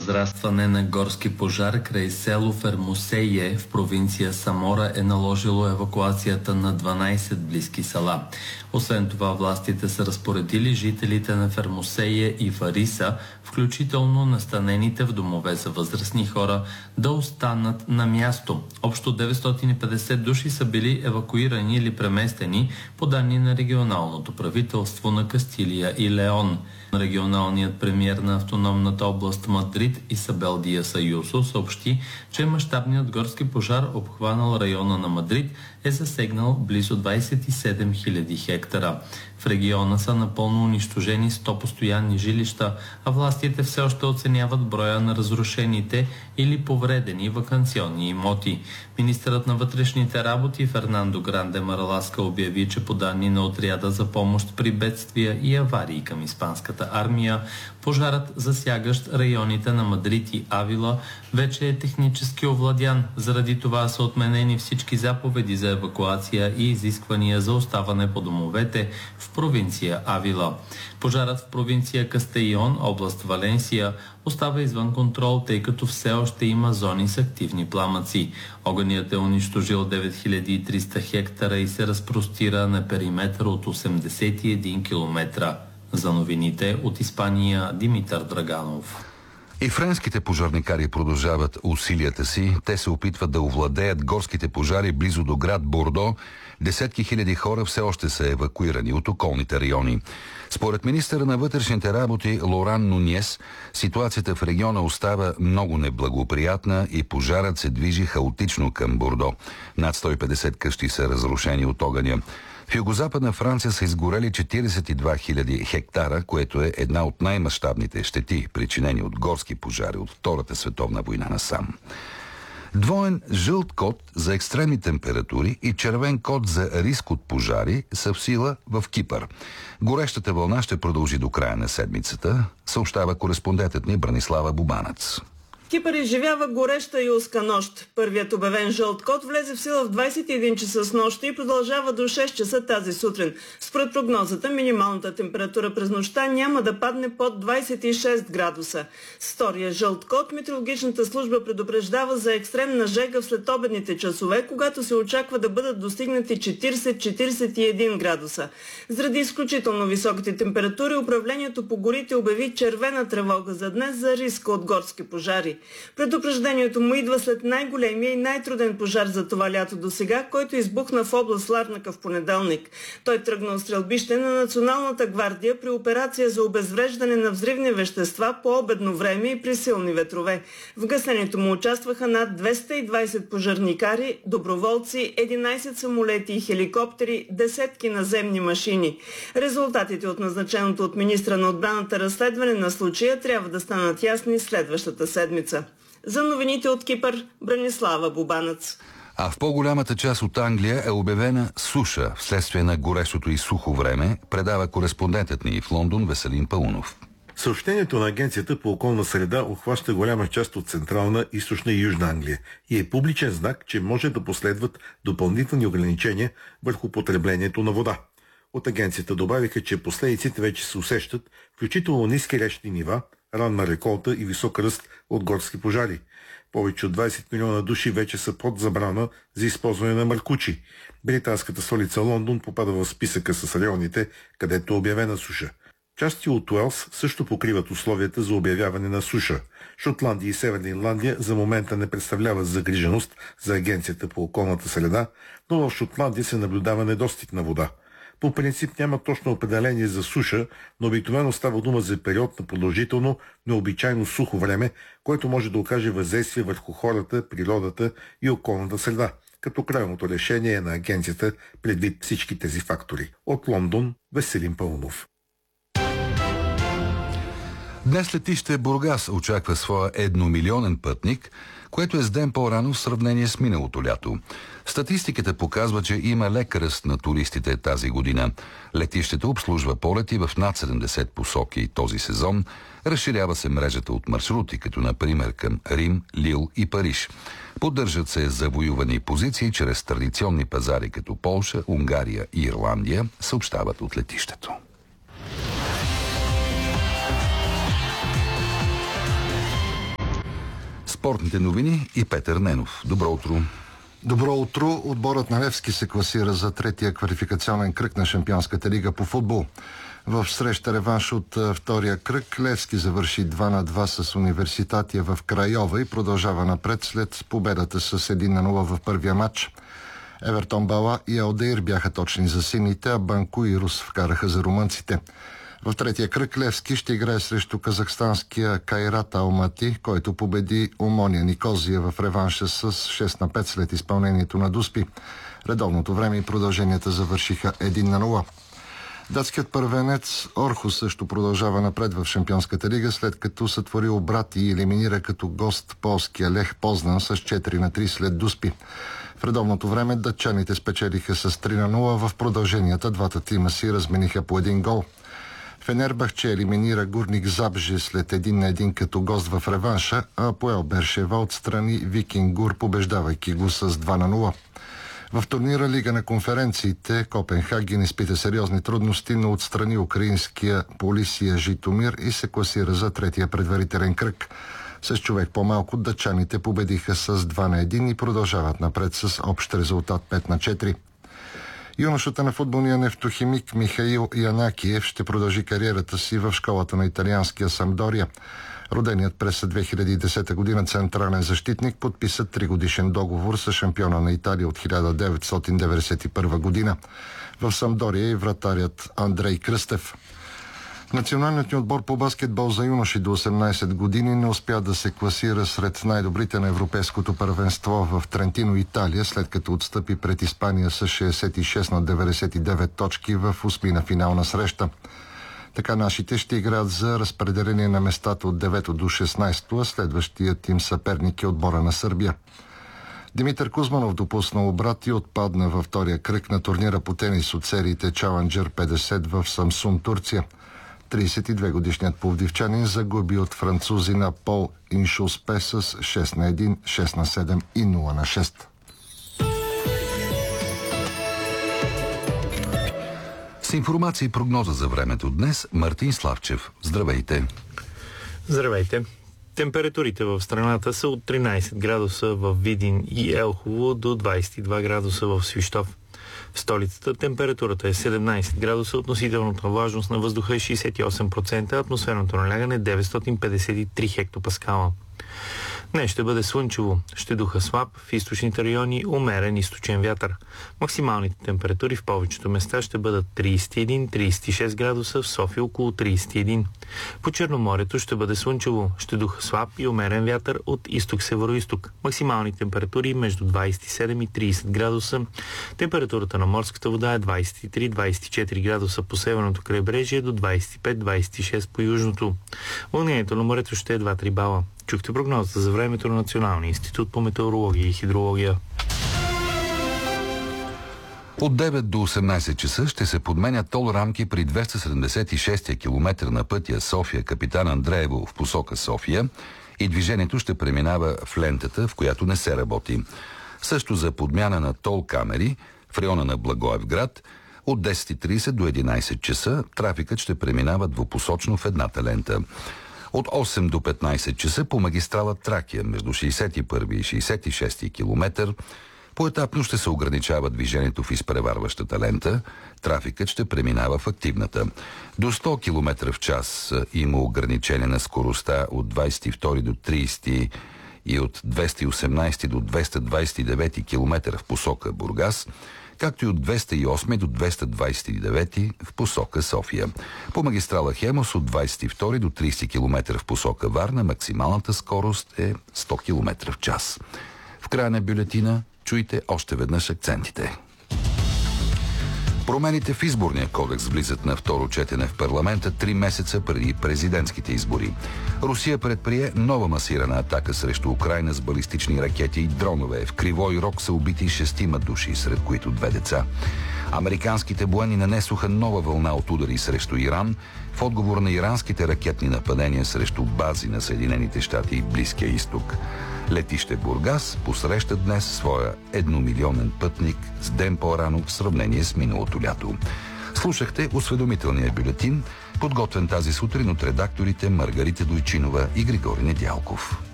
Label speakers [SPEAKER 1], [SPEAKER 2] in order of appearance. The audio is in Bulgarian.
[SPEAKER 1] Разрастване на горски пожар край село Фермосее в провинция Самора е наложило евакуацията на 12 близки села. Освен това, властите са разпоредили жителите на Фермосее и Фариса, включително настанените в домове за възрастни хора, да останат на място. Общо 950 души са били евакуирани или преместени по данни на регионалното правителство на Кастилия и Леон. Регионалният премиер на автономната област Мадрид Исабел Диас Аюсо съобщи, че мащабният горски пожар, обхванал района на Мадрид, е засегнал близо 27 000 хектара. В региона са напълно унищожени 100 постоянни жилища, а властите все още оценяват броя на разрушените или повредени ваканционни имоти. Министърът на вътрешните работи Фернандо Гранде Марласка обяви, че по данни на отряда за помощ при бедствия и аварии към испанската армия, пожарът, засягащ районите на Мадрид и Авила, вече е технически овладян. Заради това са отменени всички заповеди за евакуация и изисквания за оставане по домовете в провинция Авила. Пожарът в провинция Кастейон, област Валенсия, остава извън контрол, тъй като все още има зони с активни пламъци. Огънят е унищожил 9300 хектара и се разпростира на периметър от 81 км. За новините от Испания, Димитър Драганов.
[SPEAKER 2] И френските пожарникари продължават усилията си. Те се опитват да овладеят горските пожари близо до град Бордо. Десетки хиляди хора все още са евакуирани от околните райони. Според министъра на вътрешните работи Лоран Нуньес, ситуацията в региона остава много неблагоприятна и пожарът се движи хаотично към Бордо. Над 150 къщи са разрушени от огъня. В югозападна Франция са изгорели 42 000 хектара, което е една от най-мащабните щети, причинени от горски пожари от Втората световна война насам. Двоен жълт код за екстремни температури и червен код за риск от пожари са в сила в Кипър. Горещата вълна ще продължи до края на седмицата, съобщава кореспондентът ни Бранислава Бубанец.
[SPEAKER 3] Кипър изживява гореща юлска нощ. Първият обявен жълт код влезе в сила в 21 часа с нощта и продължава до 6 часа тази сутрин. Според прогнозата, минималната температура през нощта няма да падне под 26 градуса. С втория жълт код метеорологичната служба предупреждава за екстремна жега в следобедните часове, когато се очаква да бъдат достигнати 40-41 градуса. Заради изключително високите температури, управлението по горите обяви червена тревога за днес за риска от горски пожари. Предупреждението му идва след най-големия и най-труден пожар за това лято до сега, който избухна в област Ларнака в понеделник. Той тръгна от стрелбище на Националната гвардия при операция за обезвреждане на взривни вещества по обедно време и при силни ветрове. В гасенето му участваха над 220 пожарникари, доброволци, 11 самолети и хеликоптери, десетки наземни машини. Резултатите от назначеното от министра на отбраната разследване на случая трябва да станат ясни следващата седмица. За новините от Кипър, Бранислава Бубанец.
[SPEAKER 2] А в по-голямата част от Англия е обявена суша вследствие на горещото и сухо време, предава кореспондентът ни в Лондон Веселин Паунов.
[SPEAKER 4] Съобщението на Агенцията по околна среда обхваща голяма част от Централна, Източна и Южна Англия и е публичен знак, че може да последват допълнителни ограничения върху потреблението на вода. От агенцията добавиха, че последиците вече се усещат, включително ниски речни нива, ранна реколта и висок ръст от горски пожари. Повече от 20 милиона души вече са под забрана за използване на маркучи. Британската столица Лондон попада в списъка с районите, където е обявена суша. Части от Уелс също покриват условията за обявяване на суша. Шотландия и Северна Ирландия за момента не представляват загриженост за Агенцията по околната среда, но в Шотландия се наблюдава недостиг на вода. По принцип няма точно определение за суша, но обикновено става дума за период на продължително, необичайно сухо време, което може да окаже въздействие върху хората, природата и околната среда, като крайното решение е на агенцията предвид всички тези фактори. От Лондон, Веселин Паунов.
[SPEAKER 2] Днес летище Бургас очаква своя 1-милионен пътник, което е с ден по-рано в сравнение с миналото лято. Статистиката показва, че има лек ръст на туристите тази година. Летището обслужва полети в над 70 посоки този сезон. Разширява се мрежата от маршрути, като например към Рим, Лил и Париж. Поддържат се завоювани позиции чрез традиционни пазари като Полша, Унгария и Ирландия, съобщават от летището. Спортните новини и Петър Ненов. Добро утро!
[SPEAKER 5] Добро утро! Отборът на Левски се класира за третия квалификационен кръг на Шампионската лига по футбол. В среща реванш от втория кръг Левски завърши 2-2 с Университатия в Крайова и продължава напред след победата с 1-0 в първия матч. Евертон Бала и Алдеир бяха точни за сините, а Банку и Рус вкараха за румънците. В третия кръг Левски ще играе срещу казахстанския Кайрат Алмати, който победи Омония Никозия в реванша с 6-5 след изпълнението на Дуспи. Редовното време и продълженията завършиха 1-0. Датският първенец Орхус също продължава напред в Шампионската лига, след като сътвори обрат и елиминира като гост полския Лех Познан с 4-3 след Дуспи. В редовното време датчаните спечелиха с 3-0, в продълженията двата тима си размениха по един гол. Фенербахче елиминира Гурник Забже след 1-1 като гост в реванша, а Поел Бершева отстрани Викингур, побеждавайки го с 2-0. В турнира Лига на конференциите Копенхаген изпита сериозни трудности, но отстрани украинския Полисия Житомир и се класира за третия предварителен кръг. С човек по-малко датчаните победиха с 2-1 и продължават напред с общ резултат 5-4. Юношата на футболния нефтохимик Михаил Янакиев ще продължи кариерата си в школата на италианския Самдория. Роденият през 2010 година централен защитник подписа 3-годишен договор с шампиона на Италия от 1991 година. В Самдория и вратарят Андрей Кръстев. Националният ни отбор по баскетбол за юноши до 18 години не успя да се класира сред най-добрите на европейското първенство в Трентино, Италия, след като отстъпи пред Испания с 66-99 точки в осмина финална среща. Така нашите ще играят за разпределение на местата от 9 до 16, а следващият им съперник е отбора на Сърбия. Димитър Кузманов допусна обрат и отпадна във втория кръг на турнира по тенис от сериите Challenger 50 в Самсун, Турция. 32-годишният пловдивчанин загуби от французина Пол Иншуспе с 6-1, 6-7 и 0-6.
[SPEAKER 2] С информация и прогноза за времето днес Мартин Славчев. Здравейте!
[SPEAKER 6] Здравейте! Температурите в страната са от 13 градуса в Видин и Елхово до 22 градуса в Свищов. В столицата температурата е 17 градуса, относителната влажност на въздуха е 68%, атмосферното налягане 953 хектопаскала. Днес ще бъде слънчево, ще духа слаб, в източните райони умерен източен вятър. Максималните температури в повечето места ще бъдат 31-36 градуса, в София около 31. По Черноморието ще бъде слънчево, ще духа слаб и умерен вятър от изток-североизток. Максимални температури между 27 и 30 градуса. Температурата на морската вода е 23-24 градуса по северното крайбрежие до 25-26 по южното. Вълнението на морето ще е 2-3 бала. Чухте прогнозата за времето на Националния институт по метеорология и хидрология.
[SPEAKER 2] От 9 до 18 часа ще се подменят тол рамки при 276-я километр на пътя София Капитан Андреево в посока София и движението ще преминава в лентата, в която не се работи. Също за подмяна на тол камери в района на Благоевград от 10:30 до 11 часа трафикът ще преминава двупосочно в едната лента. От 8 до 15 часа по магистрала Тракия между 61 и 66 километър поетапно ще се ограничава движението в изпреварващата лента, трафикът ще преминава в активната. До 100 км в час има ограничение на скоростта от 22 до 30 и от 218 до 229 км в посока Бургас, както и от 208 до 229 в посока София. По магистрала Хемос от 22 до 30 км в посока Варна максималната скорост е 100 км в час. В края на бюлетина чуйте още веднъж акцентите. Промените в изборния кодекс влизат на второ четене в парламента 3 месеца преди президентските избори. Русия предприе нова масирана атака срещу Украйна с балистични ракети и дронове. В Кривой Рог са убити 6 души, сред които 2 деца. Американските военни нанесоха нова вълна от удари срещу Иран в отговор на иранските ракетни нападения срещу бази на Съединените щати и Близкия изток. Летище Бургас посреща днес своя 1-милионен пътник с ден по-рано в сравнение с миналото лято. Слушахте осведомителния бюлетин, подготвен тази сутрин от редакторите Маргарита Дойчинова и Григорий Недялков.